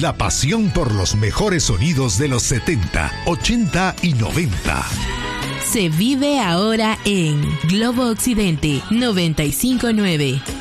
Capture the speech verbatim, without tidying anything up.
La pasión por los mejores sonidos de los setenta, ochenta y noventa. Se vive ahora en Globo Occidente noventa y cinco punto nueve.